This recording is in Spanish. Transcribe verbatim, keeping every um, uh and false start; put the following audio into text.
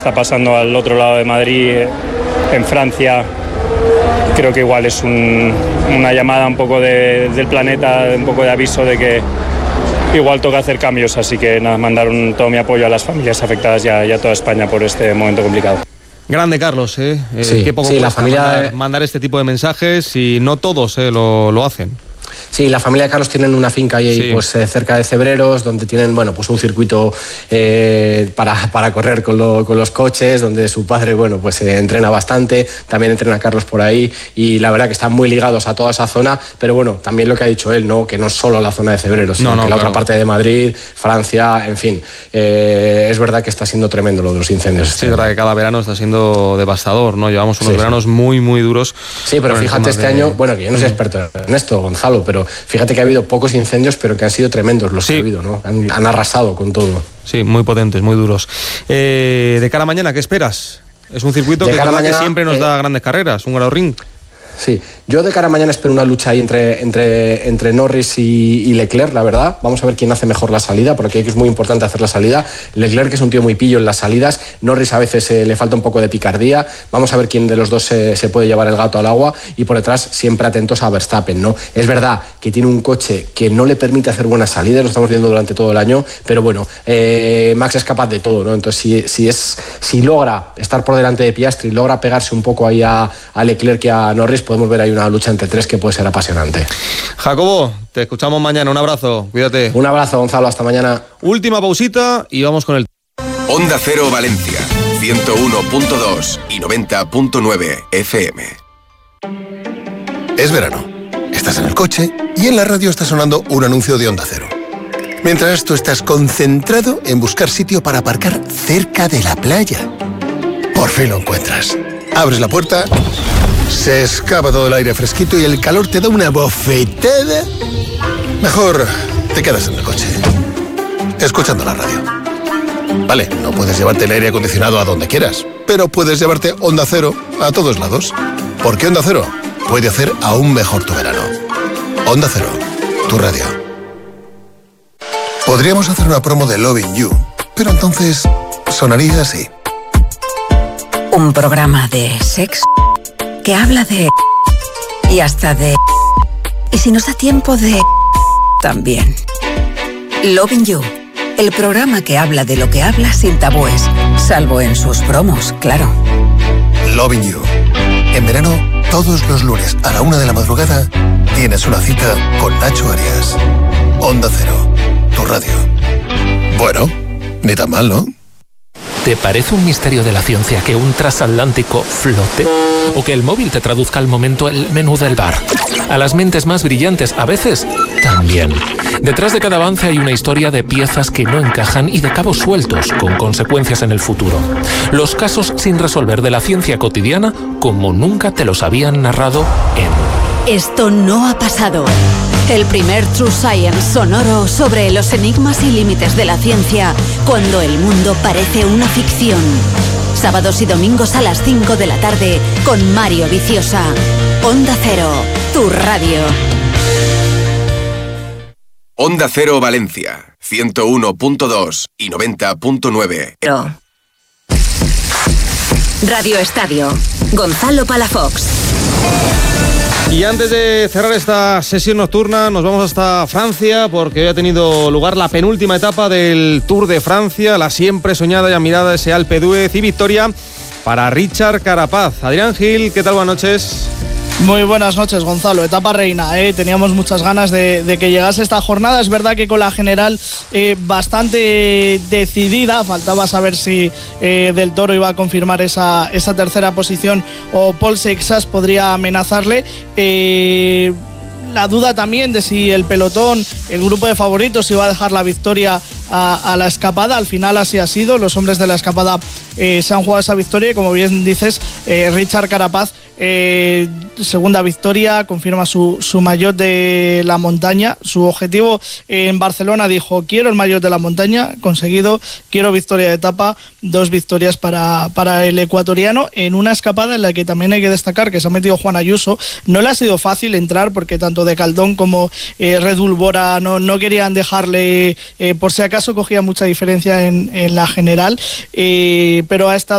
Está pasando al otro lado de Madrid, en Francia. Creo que igual es un, una llamada un poco de, del planeta, un poco de aviso de que igual toca hacer cambios, así que nada, mandar un, todo mi apoyo a las familias afectadas y a, y a toda España por este momento complicado. Grande Carlos, ¿eh? eh sí, qué poco sí, la familia mandar, mandar este tipo de mensajes y no todos eh, lo, lo hacen. Sí, la familia de Carlos tienen una finca ahí sí. pues, eh, cerca de Cebreros, donde tienen bueno, pues un circuito eh, para, para correr con, lo, con los coches, donde su padre bueno, pues, eh, entrena bastante, también entrena a Carlos por ahí, y la verdad que están muy ligados a toda esa zona, pero bueno, también lo que ha dicho él, ¿no? Que no es solo la zona de Cebreros, sino no, no, que la claro. otra parte de Madrid, Francia, en fin, eh, es verdad que está siendo tremendo lo de los incendios. Sí, es verdad que cada verano está siendo devastador, ¿no? Llevamos unos sí, veranos sí. muy, muy duros. Sí, pero fíjate este de... año, bueno, que yo no soy experto en esto, Gonzalo, pero fíjate que ha habido pocos incendios, pero que han sido tremendos los sí. que ha habido, ¿no? Han, han arrasado con todo. Sí, muy potentes, muy duros. Eh, de cara a mañana, ¿qué esperas? Es un circuito que, mañana, que siempre nos eh, da grandes carreras, un Ring. Sí, yo de cara a mañana espero una lucha ahí entre, entre, entre Norris y, y Leclerc, la verdad. Vamos a ver quién hace mejor la salida, porque es muy importante hacer la salida. Leclerc, que es un tío muy pillo en las salidas, Norris a veces eh, le falta un poco de picardía. Vamos a ver quién de los dos se, se puede llevar el gato al agua, y por detrás siempre atentos a Verstappen, ¿no? Es verdad que tiene un coche que no le permite hacer buenas salidas, lo estamos viendo durante todo el año, pero bueno, eh, Max es capaz de todo, ¿no? Entonces si, si, es, si logra estar por delante de Piastri, logra pegarse un poco ahí a, a Leclerc y a Norris, podemos ver ahí una lucha entre tres que puede ser apasionante. Jacobo, te escuchamos mañana. Un abrazo, cuídate. Un abrazo, Gonzalo, hasta mañana. Última pausita y vamos con el... Onda Cero Valencia, ciento uno punto dos y noventa punto nueve F M. Es verano, estás en el coche y en la radio está sonando un anuncio de Onda Cero. Mientras tú estás concentrado en buscar sitio para aparcar cerca de la playa. Por fin lo encuentras. Abres la puerta, se escapa todo el aire fresquito y el calor te da una bofetada. Mejor te quedas en el coche, escuchando la radio. Vale, no puedes llevarte el aire acondicionado a donde quieras, pero puedes llevarte Onda Cero a todos lados. Porque Onda Cero puede hacer aún mejor tu verano. Onda Cero, tu radio. Podríamos hacer una promo de Loving You, pero entonces sonaría así. Un programa de sexo que habla de... y hasta de... y si nos da tiempo de... también. Loving You, el programa que habla de lo que habla sin tabúes, salvo en sus promos, claro. Loving You. En verano, todos los lunes a la una de la madrugada, tienes una cita con Nacho Arias. Onda Cero, tu radio. Bueno, ni tan mal, ¿no? ¿Te parece un misterio de la ciencia que un transatlántico flote? ¿O que el móvil te traduzca al momento el menú del bar? A las mentes más brillantes, a veces, también. Detrás de cada avance hay una historia de piezas que no encajan y de cabos sueltos, con consecuencias en el futuro. Los casos sin resolver de la ciencia cotidiana, como nunca te los habían narrado en... Esto no ha pasado. El primer True Science sonoro sobre los enigmas y límites de la ciencia cuando el mundo parece una ficción. Sábados y domingos a las cinco de la tarde con Mario Viciosa. Onda Cero, tu radio. Onda Cero Valencia, ciento uno punto dos y noventa punto nueve. Radio Estadio, Gonzalo Palafox. Y antes de cerrar esta sesión nocturna, nos vamos hasta Francia, porque hoy ha tenido lugar la penúltima etapa del Tour de Francia, la siempre soñada y admirada ese Alpe d'Huez, y victoria para Richard Carapaz. Adrián Gil, ¿qué tal? Buenas noches. Muy buenas noches, Gonzalo. Etapa reina, ¿eh? Teníamos muchas ganas de, de que llegase esta jornada. Es verdad que con la general eh, bastante decidida, faltaba saber si eh, Del Toro iba a confirmar esa, esa tercera posición o Paul Seixas podría amenazarle. Eh, la duda también de si el pelotón, el grupo de favoritos, iba a dejar la victoria a, a la escapada. Al final así ha sido. Los hombres de la escapada eh, se han jugado esa victoria y, como bien dices, eh, Richard Carapaz, eh, segunda victoria, confirma su, su maillot de la montaña. Su objetivo en Barcelona, dijo: quiero el maillot de la montaña, conseguido, quiero victoria de etapa, dos victorias para, para el ecuatoriano en una escapada en la que también hay que destacar que se ha metido Juan Ayuso. No le ha sido fácil entrar porque tanto De Caldón como eh, Red Bull Bora no, no querían dejarle, eh, por si acaso cogía mucha diferencia en, en la general, eh, pero ha estado